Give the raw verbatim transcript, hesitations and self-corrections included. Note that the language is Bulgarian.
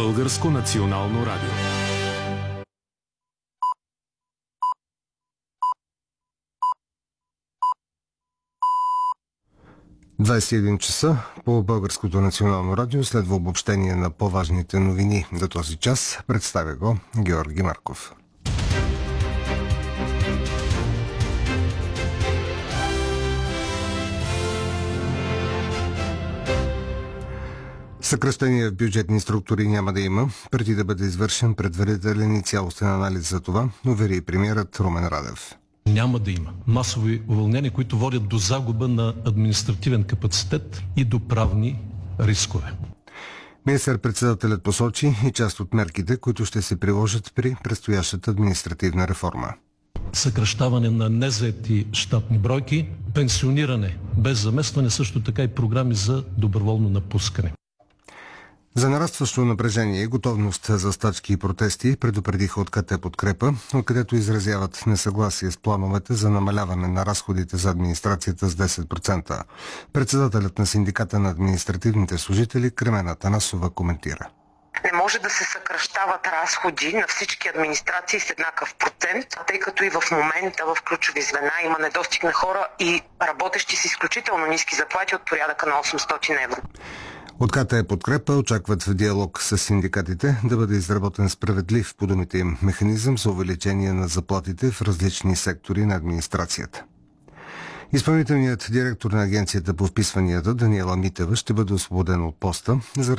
Българско национално радио. двадесет и един часа по Българското национално радио следва обобщение на по-важните новини до този час. Представя го Георги Марков. Съкращения в бюджетни структури няма да има, преди да бъде извършен предварителен и цялостен анализ за това, увери и премиерът Румен Радев. Няма да има масови уволнения, които водят до загуба на административен капацитет и до правни рискове. Министър-председателят посочи и част от мерките, които ще се приложат при предстоящата административна реформа. Съкращаване на незаети щатни бройки, пенсиониране без заместване, също така и програми за доброволно напускане. За нарастващо напрежение и готовност за стачки и протести предупредиха от КТ Подкрепа, откъдето изразяват несъгласие с плановете за намаляване на разходите за администрацията с десет процента. Председателят на синдиката на административните служители Кремен Атанасова коментира. Не може да се съкращават разходи на всички администрации с еднакъв процент, тъй като и в момента в ключови звена има недостиг на хора и работещи с изключително ниски заплати от порядъка на осемстотин евро. От КТ Подкрепа очакват в диалог с синдикатите да бъде изработен справедлив, по думите им, механизъм за увеличение на заплатите в различни сектори на администрацията. Изпълнителният директор на Агенцията по вписванията Даниела Митева ще бъде освободен от поста заради